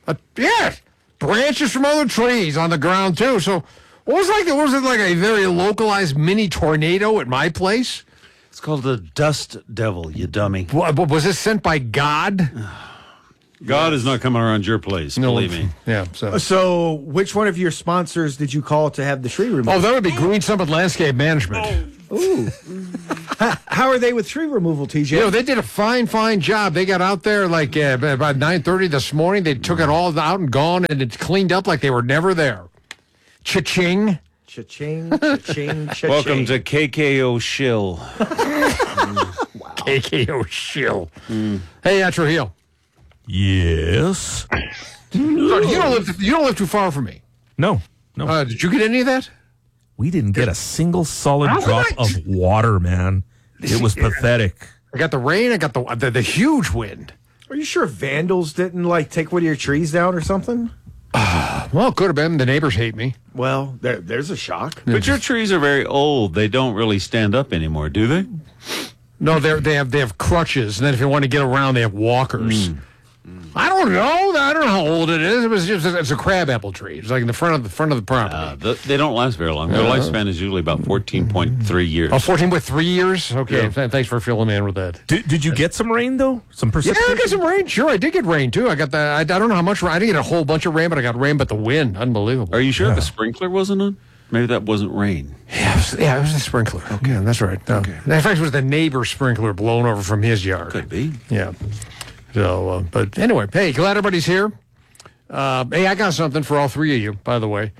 Yes, branches from other trees on the ground too. So, was it like a very localized mini tornado at my place? It's called the dust devil, you dummy. Was this sent by God? God is not coming around your place, believe me. Yeah. So, which one of your sponsors did you call to have the tree removed? Oh, that would be Green Summit Landscape Management. Ooh. How are they with tree removal, TJ? You know, they did a fine job. They got out there like about 9:30 this morning. They took it all out and gone, and it's cleaned up like they were never there. Cha-ching. Cha-ching, cha-ching, cha-ching. Welcome to KKO Shill. Wow. KKO Shill. Hey, Trujillo. Yes. You don't live too far from me. No. Did you get any of that? We didn't get a single solid drop of water, man. It was pathetic. I got the rain. I got the huge wind. Are you sure vandals didn't take one of your trees down or something? Well, it could have been. The neighbors hate me. Well, there's a shock. But your trees are very old. They don't really stand up anymore, do they? No, they have crutches, and then if you want to get around, they have walkers. I don't know. I don't know how old it is. It's a crabapple tree. It's like in the front of the property. They don't last very long. Their lifespan is usually about 14.3 years. Oh, 14.3 years? Okay. Yeah. Thanks for filling me in with that. Did you get some rain, though? Some precipitation? Yeah, I got some rain. Sure, I did get rain, too. I got I don't know how much rain. I didn't get a whole bunch of rain, but I got rain, but the wind. Unbelievable. Are you sure the sprinkler wasn't on? Maybe that wasn't rain. Yeah, it was a sprinkler. Okay, yeah, that's right. No. Okay. In fact, it was the neighbor's sprinkler blown over from his yard. Could be. Yeah. So, but anyway, hey, glad everybody's here. Hey, I got something for all three of you, by the way.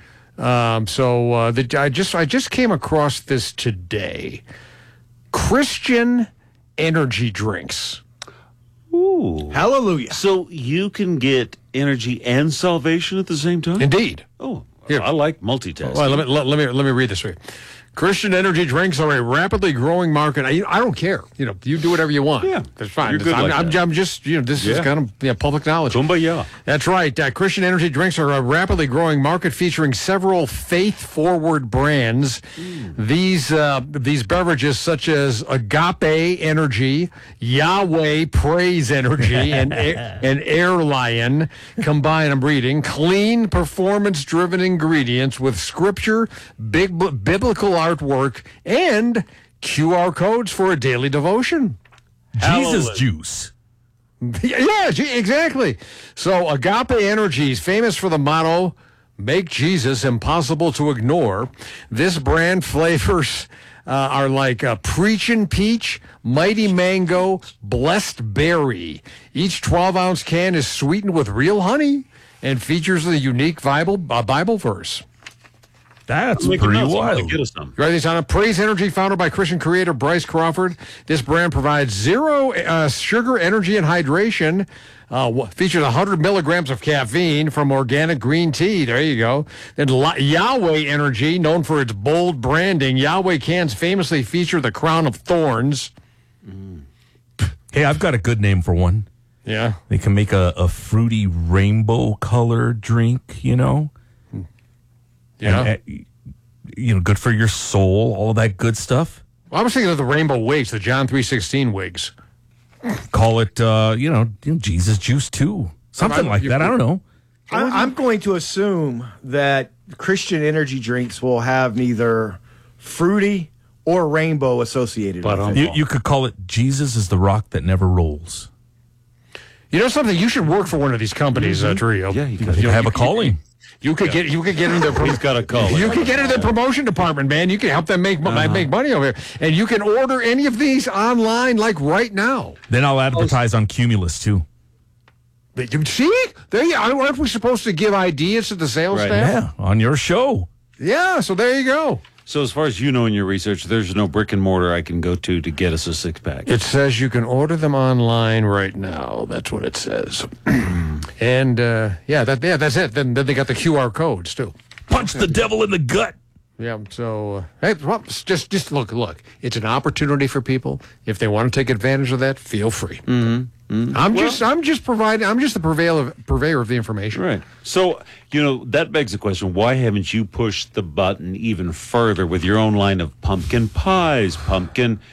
I just came across this today. Christian energy drinks. Ooh, hallelujah! So you can get energy and salvation at the same time. Indeed. Oh, here I like multitasking. Well, let me read this for you. Christian energy drinks are a rapidly growing market. I don't care. You do whatever you want. Yeah, that's fine. You're good I'm just, this is kind of public knowledge. Kumbaya. That's right. Christian energy drinks are a rapidly growing market featuring several faith-forward brands. These beverages, such as Agape Energy, Yahweh Praise Energy, and Air Lion, combine, I'm reading, clean, performance-driven ingredients with scripture, biblical artwork, and QR codes for a daily devotion. Jesus juice. Yeah, exactly. So Agape Energy is famous for the motto, make Jesus impossible to ignore. This brand flavors are like Preachin' Peach, Mighty Mango, Blessed Berry. Each 12-ounce can is sweetened with real honey and features a unique Bible verse. That's pretty wild. Get us some. Right, on Praise Energy, founded by Christian creator Bryce Crawford. This brand provides zero sugar, energy, and hydration. Features 100 milligrams of caffeine from organic green tea. There you go. Then Yahweh Energy, known for its bold branding. Yahweh cans famously feature the crown of thorns. Hey, I've got a good name for one. Yeah. They can make a fruity rainbow color drink, Yeah. And, good for your soul, all of that good stuff. Well, I was thinking of the rainbow wigs, the John 3:16 wigs. Call it, Jesus juice too. Something like that. I don't know. I'm going to assume that Christian energy drinks will have neither fruity or rainbow associated with it. You could call it Jesus is the rock that never rolls. You know something? You should work for one of these companies, Trio. Yeah, you have a calling. You could get into their He's got a call. You could get into their promotion department, man. You can help them make money over here, and you can order any of these online like right now. Then I'll advertise on Cumulus too. See, aren't we supposed to give ideas to the sales staff? Yeah, on your show. Yeah, so there you go. So as far as you know in your research, there's no brick and mortar I can go to get us a six-pack. It says you can order them online right now. That's what it says. And, that's it. Then they got the QR codes, too. Punch the devil in the gut. Yeah, so, just look. It's an opportunity for people. If they want to take advantage of that, feel free. Mm-hmm. Mm-hmm. I'm just the purveyor of the information. Right. So, that begs the question, why haven't you pushed the button even further with your own line of pumpkin pies, pumpkin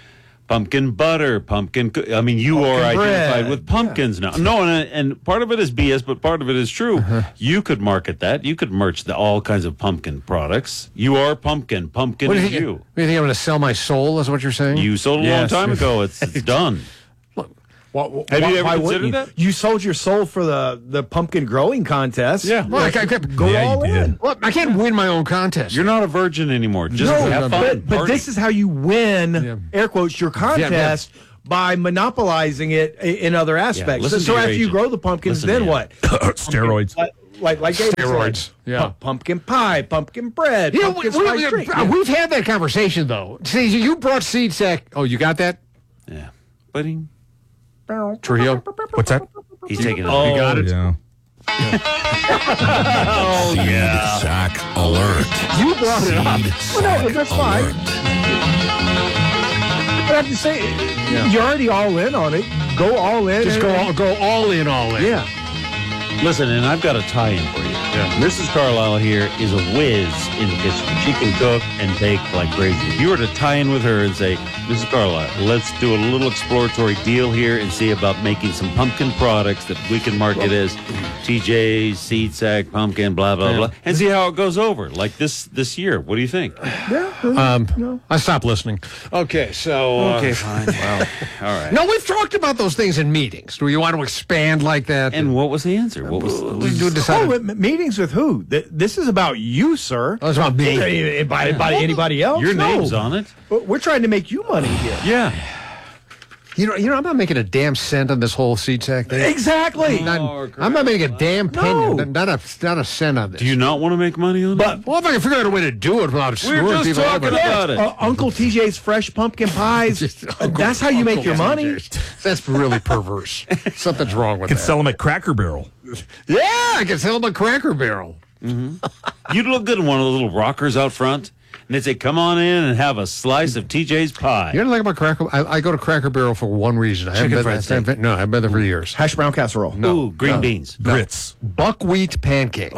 pumpkin butter, I mean, you are identified with pumpkins now. No, and part of it is BS, but part of it is true. You could market that. You could merch all kinds of pumpkin products. You are pumpkin. Pumpkin is you. You think I'm going to sell my soul, is what you're saying? You sold a long time ago. It's done. Have you ever considered that? You sold your soul for the pumpkin growing contest. Yeah. Well, go all in. Well, I can't win my own contest. You're not a virgin anymore. Just have fun. But this is how you win, air quotes, your contest by monopolizing it in other aspects. So after you grow the pumpkins, then what? Steroids. Like David steroids. Said, pumpkin pie, pumpkin bread, pumpkin spice drink. We've had that conversation, though. See, you brought seed sack. Oh, you got that? Yeah. Budding. Trujillo. What's that? He's taking it. Oh, you got it? Yeah. Oh, Sack alert. You brought it up. Well, no, that's fine. But I have to say, you're already all in on it. Go all in. Just go all in. Yeah. Listen, and I've got a tie-in for you. Yeah. Mrs. Carlisle here is a whiz in the kitchen. She can cook and bake like crazy. If you were to tie in with her and say, Mrs. Carlisle, let's do a little exploratory deal here and see about making some pumpkin products that we can market as TJ's, seed sack, pumpkin, blah, blah, blah, and see how it goes over, like this year. What do you think? I stopped listening. Okay, so... okay, fine. Well, all right. No, we've talked about those things in meetings. Do you want to expand like that? And what was the answer? What was meetings with who? This is about you, sir. Oh, it's about me. By anybody else? Your name's on it. We're trying to make you money here. Yeah. You know, I'm not making a damn cent on this whole seed sack thing. Exactly. I'm not making a damn penny. Not a cent on this. Do you not want to make money on it? Well, if I can figure out a way to do it without screwing people just talking about it. Uncle TJ's fresh pumpkin pies. That's how you make your money. That's really perverse. Something's wrong with You that. can sell them at Cracker Barrel. Yeah, I can sell them at Cracker Barrel. Mm-hmm. You'd look good in one of the little rockers out front. And they'd say, come on in and have a slice of TJ's pie. You know what I like about Cracker? I go to Cracker Barrel for one reason. I've been there for years. Hash brown casserole. No. Green beans. Grits. Buckwheat pancakes.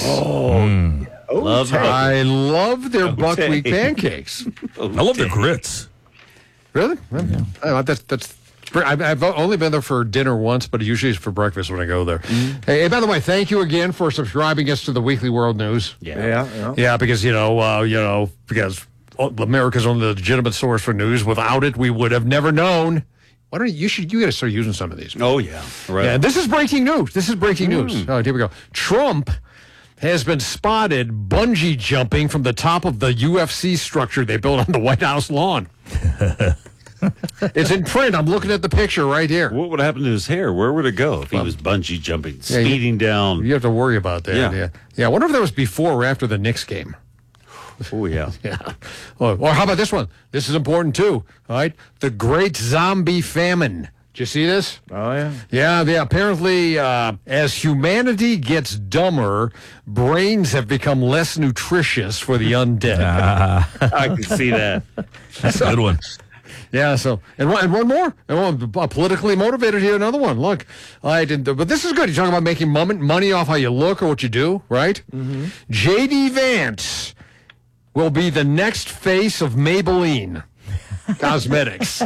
I love their buckwheat pancakes. I love their grits. Really? Yeah. I've only been there for dinner once, but usually it's for breakfast when I go there. Hey, by the way, thank you again for subscribing us to the Weekly World News. Yeah, because because America's only the legitimate source for news. Without it, we would have never known. Why don't you got to start using some of these? Oh yeah, right. Yeah, this is breaking news. Oh, here we go. Trump has been spotted bungee jumping from the top of the UFC structure they built on the White House lawn. It's in print. I'm looking at the picture right here. What would happen to his hair? Where would it go if he was bungee jumping, speeding down? You have to worry about that. Yeah. I wonder if that was before or after the Knicks game. Oh, yeah. Yeah. Or how about this one? This is important, too. All right. The Great Zombie Famine. Did you see this? Oh, yeah. Yeah, apparently, as humanity gets dumber, brains have become less nutritious for the undead. I can see that. That's a good one. Yeah, so, and one more. And one politically motivated here, another one. Look, but this is good. You're talking about making money off how you look or what you do, right? Mm-hmm. J.D. Vance will be the next face of Maybelline Cosmetics.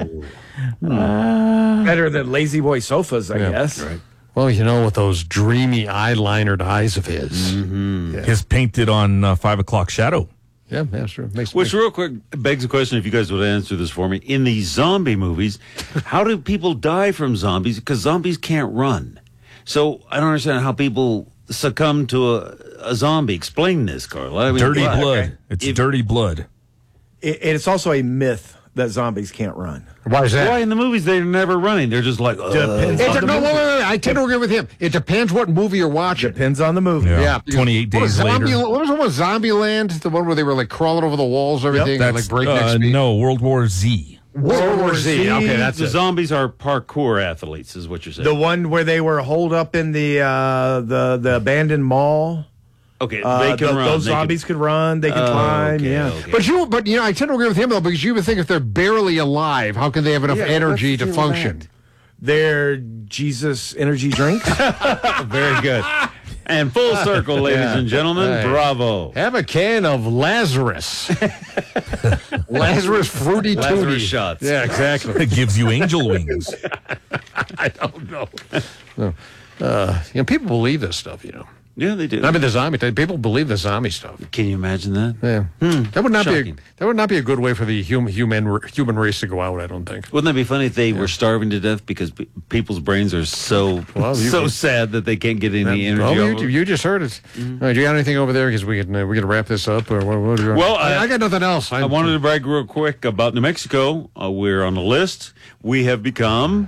Better than Lazy Boy sofas, I guess. Right. Well, with those dreamy eyelinered eyes of his. Mm-hmm. Yeah. His painted on 5 o'clock shadow. Yeah, that's true. Which, real quick, begs the question, if you guys would answer this for me. In the zombie movies, how do people die from zombies? Because zombies can't run. So I don't understand how people succumb to a zombie. Explain this, Carla. Dirty blood. Okay. It's dirty blood. It's also a myth that zombies can't run. Why is that? Why in the movies they're never running? They're just like, wait. I tend to agree with him. It depends what movie you're watching. Depends on the movie. Yeah. 28 days later. What was the one with Zombieland? The one where they were like crawling over the walls, everything, that's, like breakneck speed? No, World War Z. World War Z. Okay, that's the zombies are parkour athletes, is what you're saying. The one where they were holed up in the abandoned mall. Okay, they can run. Those zombies could run. They could climb. Okay, yeah, okay. But I tend to agree with him though, because you would think if they're barely alive, how can they have enough energy to function? They're Jesus energy drinks. Very good. And full circle, ladies and gentlemen. Hey. Bravo. Have a can of Lazarus. Lazarus Fruity Tooty. Lazarus shots. Yeah, exactly. It gives you angel wings. I don't know. People believe this stuff, Yeah, they do. I mean, the zombie. People believe the zombie stuff. Can you imagine that? Yeah, that would not be a good way for the human race to go out. I don't think. Wouldn't that be funny if they were starving to death because people's brains are so sad that they can't get any energy? You just heard it. Do you got anything over there? Because we can wrap this up. Or what well, I got nothing else. I wanted to brag real quick about New Mexico. We're on the list. We have become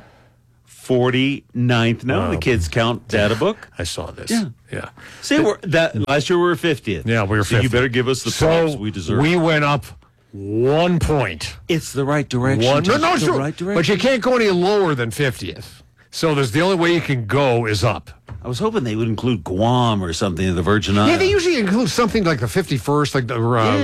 49th now. The Kids Count data book. I saw this. Yeah. See, last year we were 50th. Yeah, we were 50th. So you better give us the props we deserve. We went up 1 point. It's the right direction. No, it's the right direction. But you can't go any lower than 50th. So there's the only way you can go is up. I was hoping they would include Guam or something in the Virgin Islands. Yeah, they usually include something like the 51st, like the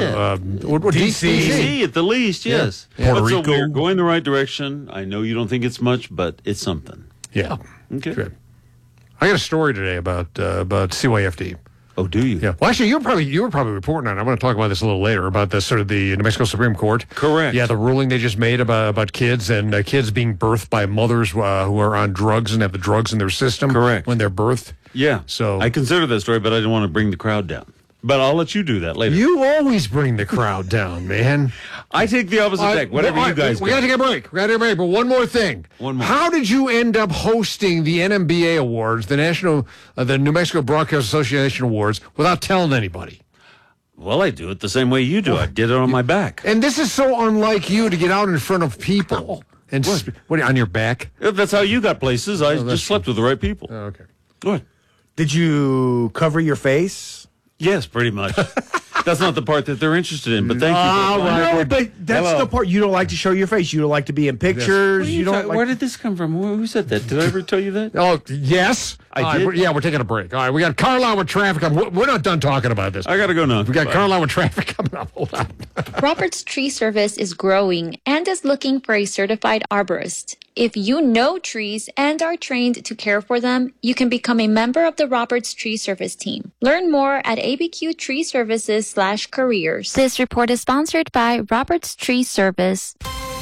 DC at the least, yes. Yeah. Puerto Rico. Rico. We're going the right direction. I know you don't think it's much, but it's something. Yeah. Okay. Good. I got a story today about CYFD. Oh, do you? Yeah. Well, actually, you were probably reporting on it. I want to talk about this a little later about the sort of the New Mexico Supreme Court. Correct. Yeah, the ruling they just made about kids and kids being birthed by mothers who are on drugs and have the drugs in their system. Correct. When they're birthed. Yeah. So I consider that story, but I didn't want to bring the crowd down. But I'll let you do that later. You always bring the crowd down, man. I take the opposite deck. Whatever you guys do. We got to take a break. But one more thing. One more. How did you end up hosting the NMBA Awards, the New Mexico Broadcast Association Awards, without telling anybody? Well, I do it the same way you do. I did it on my back. And this is so unlike you to get out in front of people. And what on your back? That's how you got places. I just slept with the right people. Oh, okay. What? Did you cover your face? Yes, pretty much. That's not the part that they're interested in, but thank you. No, but that's the part you don't like to show your face. You don't like to be in pictures. You don't. Where did this come from? Who said that? Did I ever tell you that? Oh, yes. I did? We're taking a break. All right, we got Carlisle with traffic. We're not done talking about this. I got to go now. We got Carlisle with traffic coming up. Hold on. Roberts Tree Service is growing and is looking for a certified arborist. If you know trees and are trained to care for them, you can become a member of the Roberts Tree Service team. Learn more at abqtreeservices.com/careers. This report is sponsored by Roberts Tree Service.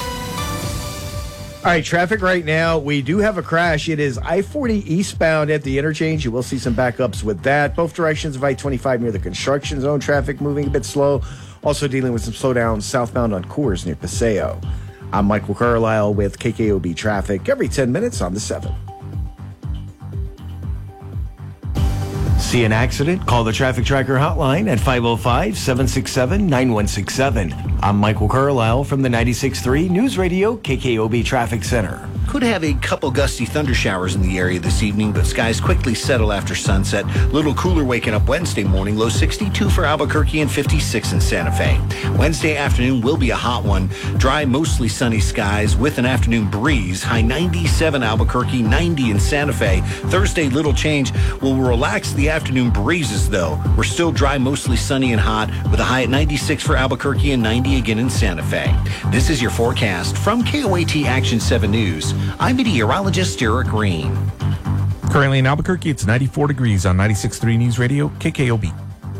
All right, traffic right now. We do have a crash. It is I-40 eastbound at the interchange. You will see some backups with that. Both directions of I-25 near the construction zone. Traffic moving a bit slow. Also dealing with some slowdowns southbound on Coors near Paseo. I'm Michael Carlisle with KKOB Traffic every 10 minutes on the 7. See an accident? Call the Traffic Tracker hotline at 505-767-9167. I'm Michael Carlisle from the 96.3 News Radio KKOB Traffic Center. Could have a couple gusty thunder showers in the area this evening, but skies quickly settle after sunset. Little cooler waking up Wednesday morning. Low 62 for Albuquerque and 56 in Santa Fe. Wednesday afternoon will be a hot one. Dry, mostly sunny skies with an afternoon breeze. High 97 Albuquerque, 90 in Santa Fe. Thursday, little change. We'll relax the afternoon breezes, though. We're still dry, mostly sunny and hot with a high at 96 for Albuquerque and 90 again in Santa Fe. This is your forecast from KOAT Action 7 News. I'm meteorologist Eric Green. Currently in Albuquerque, it's 94 degrees on 96.3 News Radio, KKOB.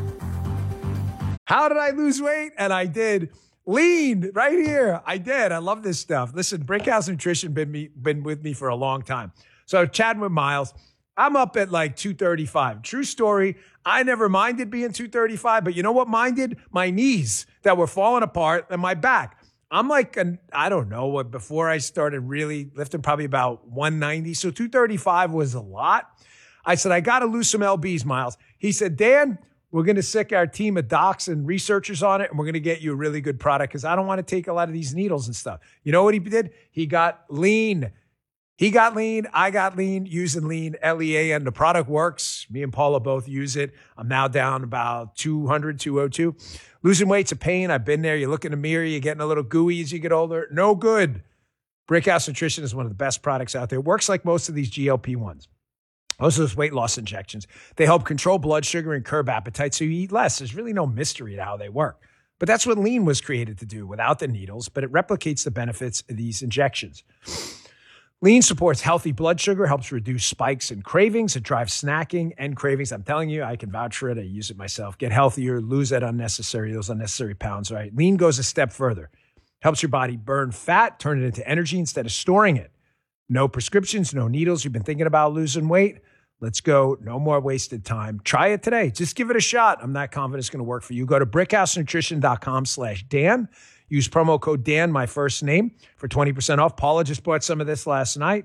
How did I lose weight? And I did. Lean right here. I did. I love this stuff. Listen, Brickhouse Nutrition been with me for a long time. So chatting with Miles, I'm up at like 235. True story. I never minded being 235, but you know what minded? My knees that were falling apart and my back. I'm like, I don't know what, before I started really lifting, probably about 190. So 235 was a lot. I said, I got to lose some LBs, Miles. He said, Dan, we're going to sick our team of docs and researchers on it, and we're going to get you a really good product because I don't want to take a lot of these needles and stuff. You know what he did? He got lean. He got lean. I got lean, using lean, LEAN. The product works. Me and Paula both use it. I'm now down about 200, 202. Losing weight's a pain. I've been there. You look in the mirror, you're getting a little gooey as you get older. No good. Brickhouse Nutrition is one of the best products out there. It works like most of these GLP-1s. Most of those weight loss injections. They help control blood sugar and curb appetite so you eat less. There's really no mystery to how they work. But that's what lean was created to do without the needles, but it replicates the benefits of these injections. Lean supports healthy blood sugar, helps reduce spikes and cravings. It drives snacking and cravings. I'm telling you, I can vouch for it. I use it myself. Get healthier, lose those unnecessary pounds, right? Lean goes a step further. Helps your body burn fat, turn it into energy instead of storing it. No prescriptions, no needles. You've been thinking about losing weight? Let's go. No more wasted time. Try it today. Just give it a shot. I'm not confident it's going to work for you. Go to brickhousenutrition.com/Dan. Use promo code Dan, my first name, for 20% off. Paula just bought some of this last night.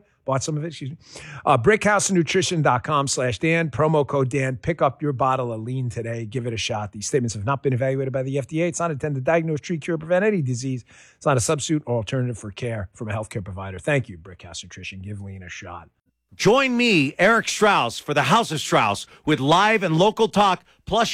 brickhousenutrition.com/Dan. Promo code Dan. Pick up your bottle of Lean today. Give it a shot. These statements have not been evaluated by the FDA. It's not intended to diagnose, treat, cure, prevent any disease. It's not a substitute or alternative for care from a healthcare provider. Thank you, Brickhouse Nutrition. Give Lean a shot. Join me, Eric Strauss, for the House of Strauss with live and local talk, plus